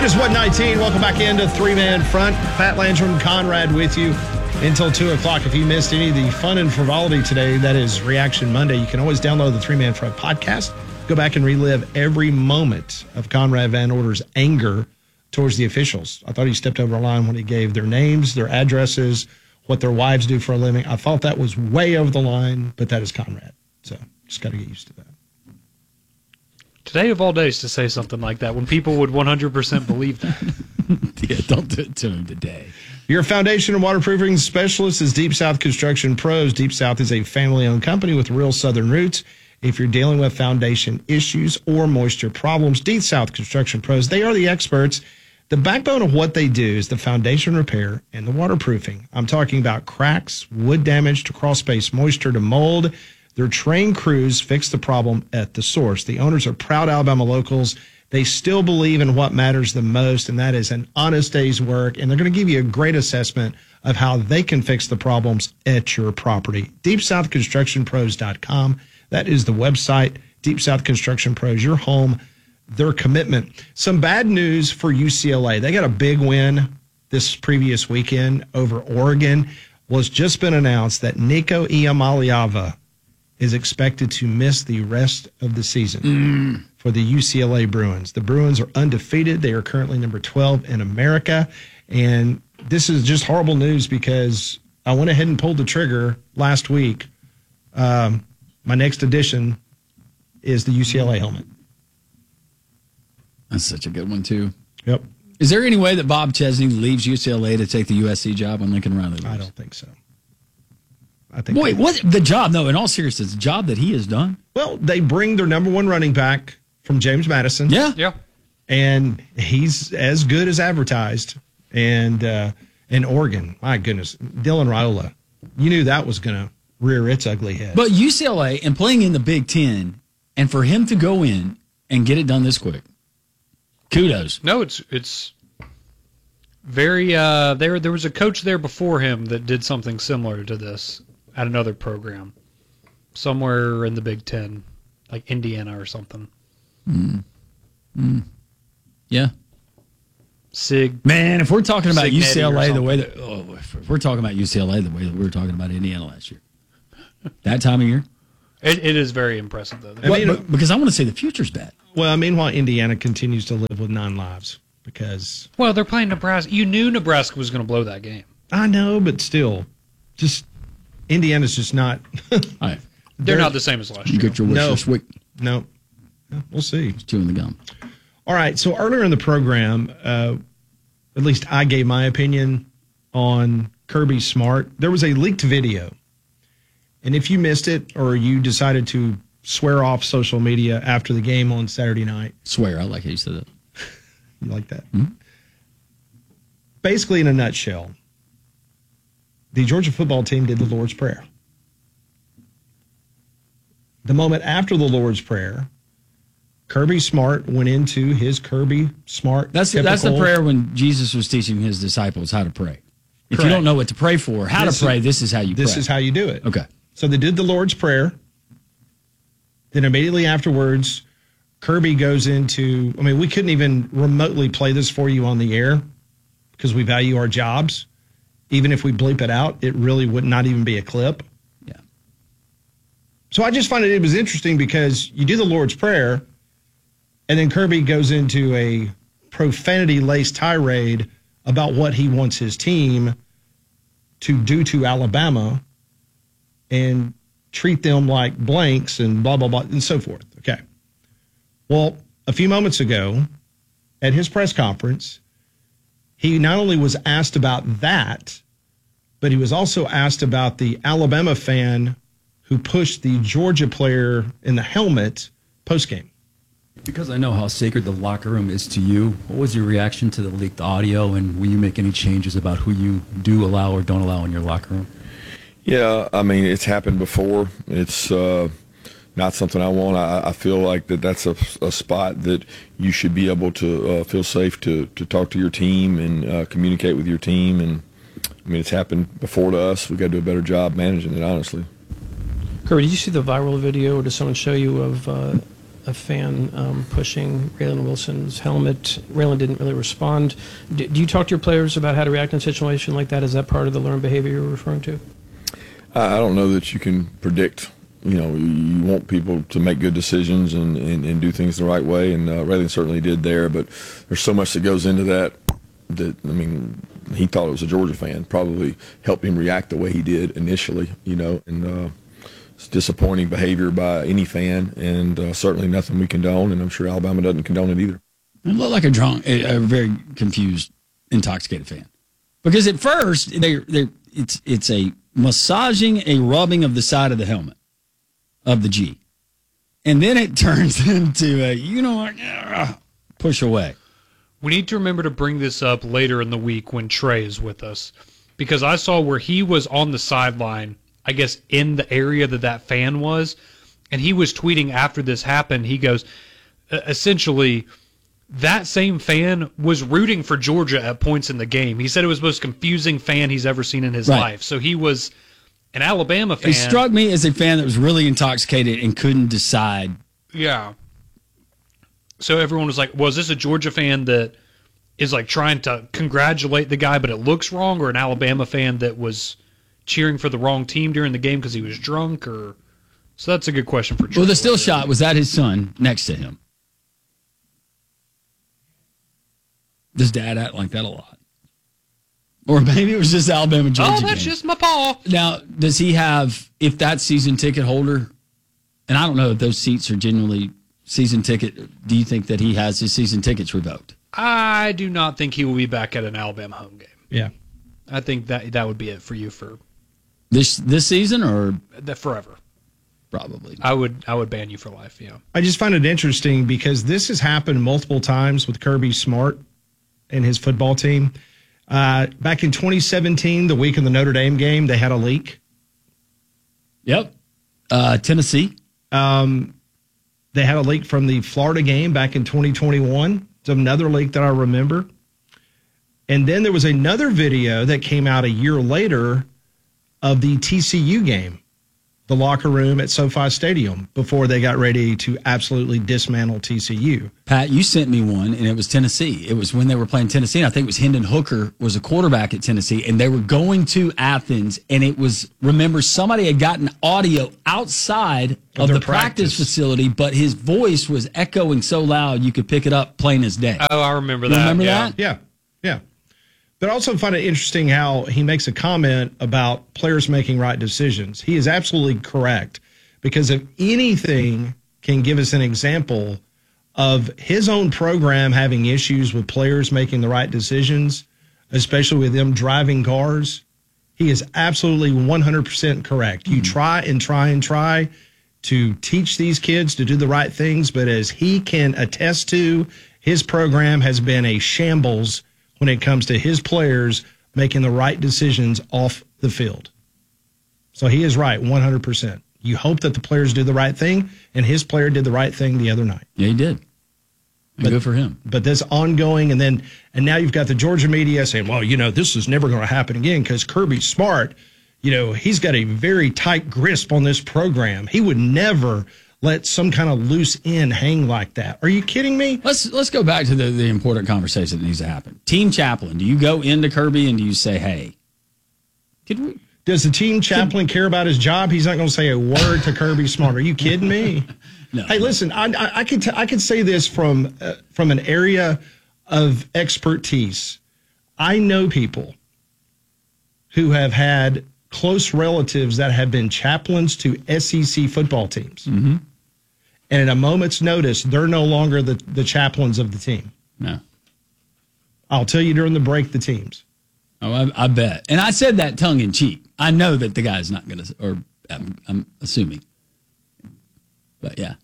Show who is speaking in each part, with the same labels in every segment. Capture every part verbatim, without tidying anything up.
Speaker 1: is one nineteen. Welcome back into Three Man Front. Pat Landrum, Conrad with you until two o'clock. If you missed any of the fun and frivolity today, that is Reaction Monday. You can always download the Three Man Front podcast. Go back and relive every moment of Conrad Van Order's anger towards the officials. I thought he stepped over a line when he gave their names, their addresses, what their wives do for a living. I thought that was way over the line, but that is Conrad. So just got to get used to that.
Speaker 2: Today of all days to say something like that when people would one hundred percent believe that.
Speaker 3: Yeah, don't do it to him today.
Speaker 1: Your foundation and waterproofing specialist is Deep South Construction Pros. Deep South is a family-owned company with real southern roots. If you're dealing with foundation issues or moisture problems, Deep South Construction Pros, they are the experts. The backbone of what they do is the foundation repair and the waterproofing. I'm talking about cracks, wood damage to crawl space, moisture to mold. Their trained crews fix the problem at the source. The owners are proud Alabama locals. They still believe in what matters the most, and that is an honest day's work. And they're going to give you a great assessment of how they can fix the problems at your property. deep south construction pros dot com. That is the website. Deep South Construction Pros, your home, their commitment. Some bad news for U C L A. They got a big win this previous weekend over Oregon. Well, it's just been announced that Nico Iamaleava is expected to miss the rest of the season mm. for the U C L A Bruins. The Bruins are undefeated. They are currently number twelve in America. And this is just horrible news because I went ahead and pulled the trigger last week. Um, my next addition is the U C L A helmet.
Speaker 3: That's such a good one, too.
Speaker 1: Yep.
Speaker 3: Is there any way that Bob Chesney leaves U C L A to take the U S C job when Lincoln Riley leaves?
Speaker 1: I don't think so. I think
Speaker 3: Wait, what the job? No, in all seriousness, the job that he has done.
Speaker 1: Well, they bring their number one running back from James Madison.
Speaker 3: Yeah,
Speaker 2: yeah,
Speaker 1: and he's as good as advertised. And uh, in Oregon, my goodness, Dylan Raiola, you knew that was going to rear its ugly head.
Speaker 3: But U C L A and playing in the Big Ten, and for him to go in and get it done this quick, kudos.
Speaker 2: No, it's it's very. Uh, there there was a coach there before him that did something similar to this at another program, somewhere in the Big Ten, like Indiana or something.
Speaker 3: Mm. Mm. Yeah.
Speaker 2: Sig.
Speaker 3: Man, if we're talking about
Speaker 2: Signetti
Speaker 3: U C L A
Speaker 2: or
Speaker 3: the way that oh, if we're talking about U C L A the way that we were talking about Indiana last year, that time of year,
Speaker 2: it, it is very impressive though.
Speaker 3: I mean, well, but, because I want to say the future's bad.
Speaker 1: Well, meanwhile, Indiana continues to live with nine lives because
Speaker 2: well, they're playing Nebraska. You knew Nebraska was going to blow that game.
Speaker 1: I know, but still, just Indiana's just not.
Speaker 3: Right.
Speaker 2: They're, they're not the same as last
Speaker 3: you
Speaker 2: year.
Speaker 3: You get your wish
Speaker 1: no,
Speaker 3: this week.
Speaker 1: No, we'll see.
Speaker 3: It's chewing the gum.
Speaker 1: All right. So earlier in the program, uh, at least I gave my opinion on Kirby Smart. There was a leaked video, and if you missed it or you decided to swear off social media after the game on Saturday night,
Speaker 3: swear. I like how you said that.
Speaker 1: You like that?
Speaker 3: Mm-hmm.
Speaker 1: Basically, in a nutshell, the Georgia football team did the Lord's Prayer. The moment after the Lord's Prayer, Kirby Smart went into his Kirby Smart.
Speaker 3: That's
Speaker 1: typical,
Speaker 3: that's the prayer when Jesus was teaching his disciples how to pray. If
Speaker 1: Correct.
Speaker 3: you don't know what to pray for, how
Speaker 1: this
Speaker 3: to pray,
Speaker 1: is,
Speaker 3: this is how you
Speaker 1: this
Speaker 3: pray.
Speaker 1: This is how you do it.
Speaker 3: Okay.
Speaker 1: So they did the Lord's Prayer. Then immediately afterwards, Kirby goes into, I mean, we couldn't even remotely play this for you on the air because we value our jobs. Even if we bleep it out, it really would not even be a clip.
Speaker 3: Yeah.
Speaker 1: So I just find it, it was interesting because you do the Lord's Prayer, and then Kirby goes into a profanity-laced tirade about what he wants his team to do to Alabama and treat them like blanks and blah, blah, blah, and so forth. Okay. Well, a few moments ago at his press conference, he not only was asked about that, but he was also asked about the Alabama fan who pushed the Georgia player in the helmet postgame.
Speaker 4: Because I know how sacred the locker room is to you, what was your reaction to the leaked audio, and will you make any changes about who you do allow or don't allow in your locker room?
Speaker 5: Yeah, I mean, it's happened before. It's uh, not something I want. I, I feel like that that's a, a spot that you should be able to uh, feel safe to, to talk to your team and uh, communicate with your team. And, I mean, it's happened before to us. We've got to do a better job managing it, honestly.
Speaker 6: Kirby, did you see the viral video, or did someone show you of uh, a fan um, pushing Raylan Wilson's helmet. Raylan didn't really respond. Do, do you talk to your players about how to react in a situation like that? Is that part of the learned behavior you're referring to?
Speaker 5: I I don't know that you can predict. You know, you want people to make good decisions and, and, and do things the right way, and uh, Raylan certainly did there. But there's so much that goes into that. That I mean, he thought it was a Georgia fan. Probably helped him react the way he did initially. You know, and uh, it's disappointing behavior by any fan, and uh, certainly nothing we condone. And I'm sure Alabama doesn't condone it either.
Speaker 3: It looked like a drunk, a, a very confused, intoxicated fan, because at first they they it's it's a massaging, a rubbing of the side of the helmet of the G. And then it turns into a, you know what, uh, push away.
Speaker 2: We need to remember to bring this up later in the week when Trey is with us, because I saw where he was on the sideline, I guess in the area that that fan was, and he was tweeting after this happened. He goes, essentially, that same fan was rooting for Georgia at points in the game. He said it was the most confusing fan he's ever seen in his
Speaker 3: Right.
Speaker 2: life. So he was an Alabama fan.
Speaker 3: He struck me as a fan that was really intoxicated and couldn't decide.
Speaker 2: Yeah. So everyone was like, well, is this a Georgia fan that is like trying to congratulate the guy, but it looks wrong, or an Alabama fan that was cheering for the wrong team during the game because he was drunk? Or so that's a good question for Trey.
Speaker 3: Well, the still shot was that his son next to him. Does dad act like that a lot? Or maybe it was just Alabama Georgia.
Speaker 2: Oh, that's
Speaker 3: game.
Speaker 2: just my paw.
Speaker 3: Now, does he have, if that season ticket holder, and I don't know if those seats are genuinely season ticket, do you think that he has his season tickets revoked?
Speaker 2: I do not think he will be back at an Alabama home game.
Speaker 1: Yeah.
Speaker 2: I think that that would be it for you for
Speaker 3: This this season or
Speaker 2: the forever.
Speaker 3: probably?
Speaker 2: I would I would ban you for life. Yeah.
Speaker 1: I just find it interesting because this has happened multiple times with Kirby Smart and his football team. Uh, back in twenty seventeen, the week of the Notre Dame game, they had a leak.
Speaker 3: Yep. Uh, Tennessee.
Speaker 1: Um, they had a leak from the Florida game back in twenty twenty-one. It's another leak that I remember. And then there was another video that came out a year later of the T C U game, the locker room at SoFi Stadium, before they got ready to absolutely dismantle T C U.
Speaker 3: Pat, you sent me one, and it was Tennessee. It was when they were playing Tennessee. And I think it was Hendon Hooker was a quarterback at Tennessee, and they were going to Athens. And it was, remember, somebody had gotten audio outside of,
Speaker 1: Of
Speaker 3: the
Speaker 1: their
Speaker 3: practice.
Speaker 1: practice.
Speaker 3: facility, but his voice was echoing so loud you could pick it up plain as day.
Speaker 2: Oh, I remember
Speaker 3: You
Speaker 2: that.
Speaker 3: remember
Speaker 2: yeah.
Speaker 3: that?
Speaker 1: Yeah, yeah. But I also find it interesting how he makes a comment about players making right decisions. He is absolutely correct, because if anything can give us an example of his own program having issues with players making the right decisions, especially with them driving cars, he is absolutely one hundred percent correct. You try and try and try to teach these kids to do the right things, but as he can attest to, his program has been a shambles when it comes to his players making the right decisions off the field. So he is right, one hundred percent. You hope that the players do the right thing, and his player did the right thing the other night.
Speaker 3: Yeah, he did. And
Speaker 1: But-
Speaker 3: good for him.
Speaker 1: But this ongoing, and then, and now you've got the Georgia media saying, well, you know, this is never going to happen again because Kirby Smart, you know, he's got a very tight grasp on this program. He would never let some kind of loose end hang like that. Are you kidding me?
Speaker 3: Let's let's go back to the, the important conversation that needs to happen. Team chaplain, do you go into Kirby and do you say, hey, could we?
Speaker 1: Does the team chaplain care about his job? He's not going to say a word to Kirby Smart. Are you kidding me?
Speaker 3: No.
Speaker 1: Hey, listen, I, I, I could t- I could say this from uh, from an area of expertise. I know people who have had close relatives that have been chaplains to S E C football teams. Mm-hmm. And at a moment's notice, they're no longer the, the chaplains of the team.
Speaker 3: No.
Speaker 1: I'll tell you during the break the teams.
Speaker 3: Oh, I, I bet. And I said that tongue in cheek. I know that the guy's not going to, or I'm, I'm assuming. But yeah.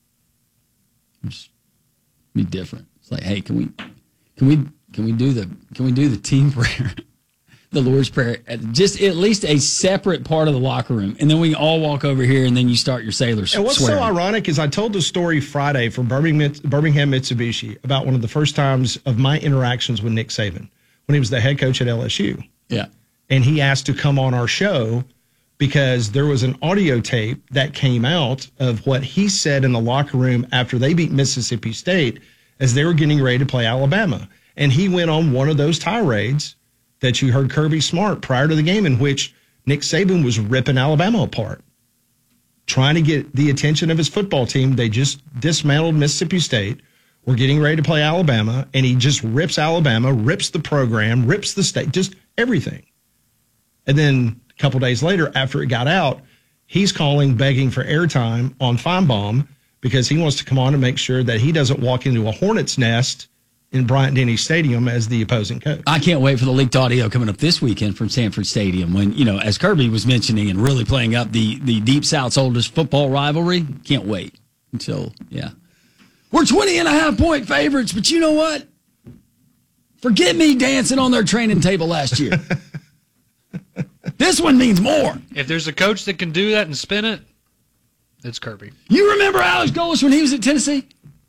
Speaker 3: Just be different. It's like, hey, can we, can we, can we do the, can we do the team prayer? The Lord's Prayer, just at least a separate part of the locker room. And then we all walk over here and then you start your sailors
Speaker 1: And what's
Speaker 3: swearing.
Speaker 1: so ironic is I told the story Friday for Birmingham, Birmingham Mitsubishi about one of the first times of my interactions with Nick Saban when he was the head coach at L S U.
Speaker 3: Yeah.
Speaker 1: And he asked to come on our show because there was an audio tape that came out of what he said in the locker room after they beat Mississippi State as they were getting ready to play Alabama. And he went on one of those tirades that you heard Kirby Smart prior to the game, in which Nick Saban was ripping Alabama apart, trying to get the attention of his football team. They just dismantled Mississippi State. We're getting ready to play Alabama, and he just rips Alabama, rips the program, rips the state, just everything. And then a couple days later, after it got out, he's calling, begging for airtime on Feinbaum because he wants to come on and make sure that he doesn't walk into a hornet's nest in Bryant-Denny Stadium as the opposing coach.
Speaker 3: I can't wait for the leaked audio coming up this weekend from Sanford Stadium when, you know, as Kirby was mentioning and really playing up the, the Deep South's oldest football rivalry. Can't wait until, yeah. We're twenty and a half point favorites, but you know what? Forget me dancing on their training table last year. This one means more.
Speaker 2: If there's a coach that can do that and spin it, it's Kirby.
Speaker 3: You remember Alex Golis when he was at Tennessee?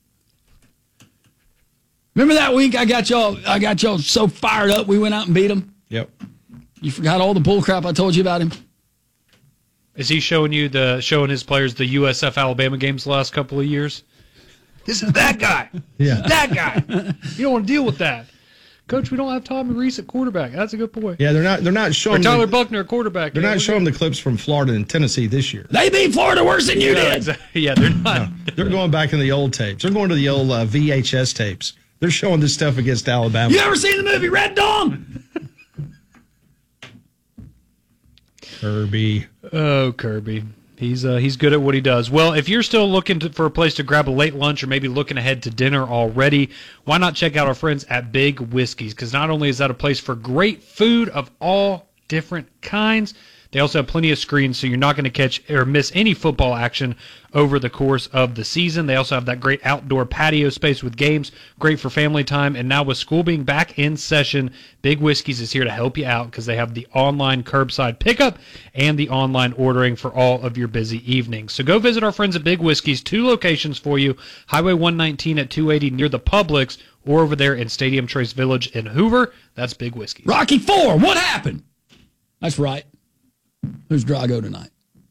Speaker 3: Remember that week I got y'all I got y'all so fired up we went out and beat them?
Speaker 1: Yep.
Speaker 3: You forgot all the bull crap I told you about him?
Speaker 2: Is he showing you the showing his players the U S F Alabama games the last couple of years? This is that guy.
Speaker 1: Yeah.
Speaker 2: That guy. You don't want to deal with that. Coach, we don't have Tommy Reese at quarterback. That's a good point.
Speaker 1: Yeah, they're not they're not
Speaker 2: Or
Speaker 1: showing
Speaker 2: Tyler
Speaker 1: the,
Speaker 2: Buckner at quarterback.
Speaker 1: they're
Speaker 2: Yeah,
Speaker 1: not
Speaker 2: we're
Speaker 1: showing
Speaker 2: good.
Speaker 1: the clips from Florida and Tennessee this year.
Speaker 3: They beat Florida worse than you
Speaker 2: No,
Speaker 3: did.
Speaker 2: exactly. Yeah, they're not.
Speaker 1: No, they're going back in the old tapes. They're going to the old uh, V H S tapes. They're showing this stuff against Alabama.
Speaker 3: You ever seen the movie Red Dawn?
Speaker 1: Kirby.
Speaker 2: Oh, Kirby. He's uh, he's good at what he does. Well, if you're still looking to, for a place to grab a late lunch or maybe looking ahead to dinner already, why not check out our friends at Big Whiskies? Because not only is that a place for great food of all different kinds, they also have plenty of screens, so you're not going to catch or miss any football action over the course of the season. They also have that great outdoor patio space with games, great for family time. And now with school being back in session, Big Whiskies is here to help you out because they have the online curbside pickup and the online ordering for all of your busy evenings. So go visit our friends at Big Whiskies, two locations for you, Highway one nineteen at two eighty near the Publix, or over there in Stadium Trace Village in Hoover. That's Big Whiskies.
Speaker 3: Rocky Four, what happened? That's right. Who's Drago tonight?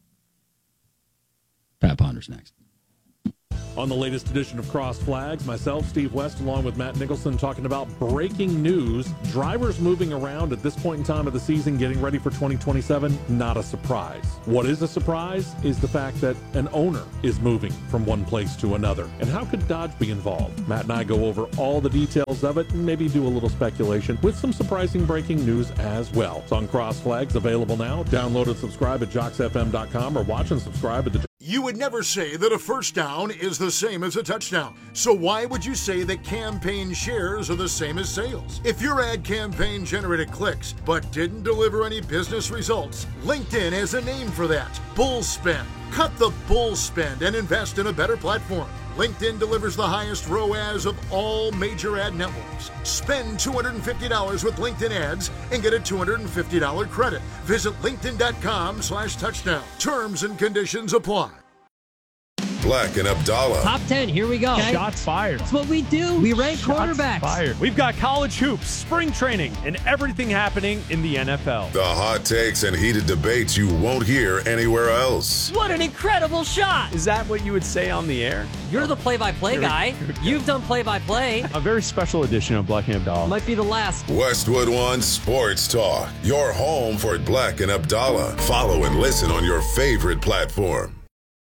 Speaker 3: Pat Ponder's next.
Speaker 7: On the latest edition of Cross Flags, myself, Steve West, along with Matt Nicholson, talking about breaking news. Drivers moving around at this point in time of the season, getting ready for twenty twenty-seven, not a surprise. What is a surprise is the fact that an owner is moving from one place to another. And how could Dodge be involved? Matt and I go over all the details of it and maybe do a little speculation with some surprising breaking news as well. It's on Cross Flags, available now. Download and subscribe at jocks f m dot com or watch and subscribe at the...
Speaker 8: You would never say that a first down is the same as a touchdown. So why would you say that campaign shares are the same as sales? If your ad campaign generated clicks but didn't deliver any business results, LinkedIn has a name for that. Bull spend. Cut the bull spend and invest in a better platform. LinkedIn delivers the highest R O A S of all major ad networks. Spend two hundred fifty dollars with LinkedIn ads and get a two hundred fifty dollars credit. Visit linkedin.com slash touchdown. Terms and conditions apply.
Speaker 9: Black and Abdallah.
Speaker 10: Top ten, here we go.
Speaker 11: Shots fired.
Speaker 10: That's what we do. We rank
Speaker 11: Shots
Speaker 10: quarterbacks.
Speaker 11: Fired. We've got college hoops, spring training, and everything happening in the N F L.
Speaker 9: The hot takes and heated debates you won't hear anywhere else.
Speaker 10: What an incredible shot.
Speaker 11: Is that what you would say on the air?
Speaker 10: You're the play-by-play guy. You've done play-by-play.
Speaker 11: A very special edition of Black and Abdallah.
Speaker 10: Might be the last.
Speaker 9: Westwood One Sports Talk. Your home for Black and Abdallah. Follow and listen on your favorite platform.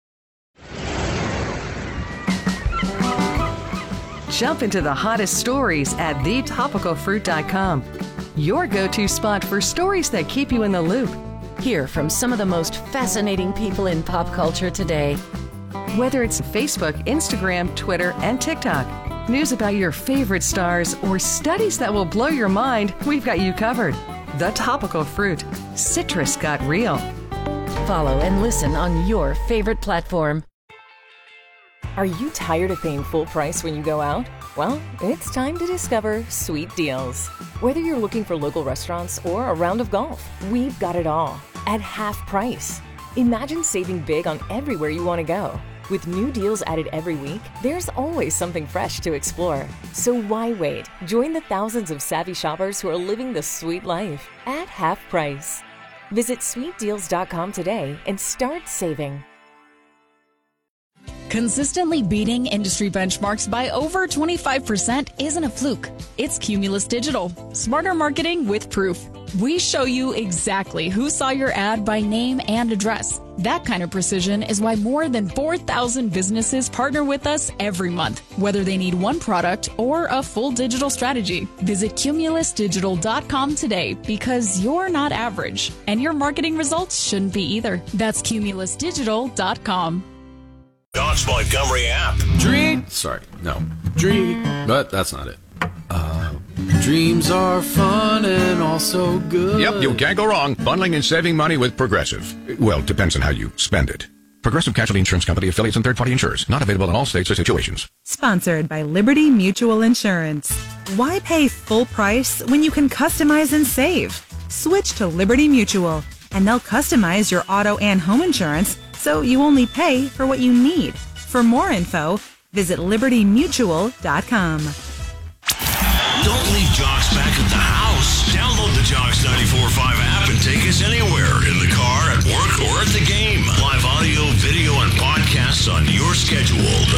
Speaker 12: Jump into the hottest stories at the topical fruit dot com. Your go-to spot for stories that keep you in the loop.
Speaker 13: Hear from some of the most fascinating people in pop culture today.
Speaker 12: Whether it's Facebook, Instagram, Twitter, and TikTok, news about your favorite stars, or studies that will blow your mind, we've got you covered. The Topical Fruit. Citrus got real.
Speaker 13: Follow and listen on your favorite platform.
Speaker 14: Are you tired of paying full price when you go out? Well, it's time to discover Sweet Deals. Whether you're looking for local restaurants or a round of golf, we've got it all at half price. Imagine saving big on everywhere you want to go. With new deals added every week, there's always something fresh to explore. So why wait? Join the thousands of savvy shoppers who are living the sweet life at half price. Visit sweet deals dot com today and start saving.
Speaker 15: Consistently beating industry benchmarks by over twenty-five percent isn't a fluke. It's Cumulus Digital. Smarter marketing with proof. We show you exactly who saw your ad by name and address. That kind of precision is why more than four thousand businesses partner with us every month, whether they need one product or a full digital strategy. Visit cumulus digital dot com today because you're not average, and your marketing results shouldn't be either. That's cumulus digital dot com.
Speaker 16: Docs Montgomery app.
Speaker 17: Dream. Sorry, no. Dream. But that's not it. Uh, dreams are fun and also good.
Speaker 18: Yep, you can't go wrong. Bundling and saving money with Progressive. Well, depends on how you spend it. Progressive Casualty Insurance Company, affiliates, and third-party insurers. Not available in all states or situations.
Speaker 19: Sponsored by Liberty Mutual Insurance. Why pay full price when you can customize and save? Switch to Liberty Mutual, and they'll customize your auto and home insurance so you only pay for what you need. For more info, visit liberty mutual dot com.
Speaker 16: Don't leave Jocks back at the house. Download the Jocks ninety-four point five app and take us anywhere. In the car, at work, or at the game. Live audio, video, and podcasts on your schedule.